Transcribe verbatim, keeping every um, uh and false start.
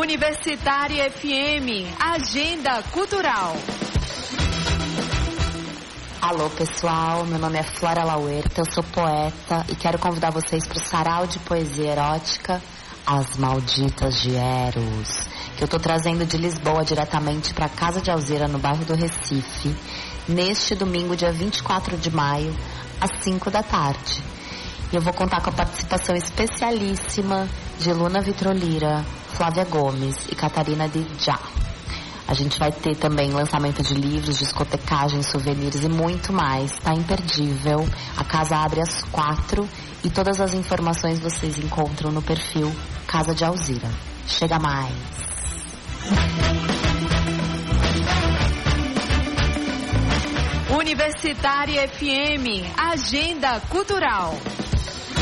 Universitária F M, Agenda Cultural. Alô pessoal, meu nome é Flora Lauerta, eu sou poeta e quero convidar vocês para o sarau de poesia erótica As Malditas de Eros, que eu estou trazendo de Lisboa diretamente para a Casa de Alzira, no bairro do Recife, neste domingo, dia vinte e quatro de maio, às cinco da tarde. E eu vou contar com a participação especialíssima de Luna Vitrolira, Flávia Gomes e Catarina de Já. A gente vai ter também lançamento de livros, discotecagem, souvenirs e muito mais. Tá imperdível. A casa abre às quatro e todas as informações vocês encontram no perfil Casa de Alzira. Chega mais! Universitária F M, Agenda Cultural.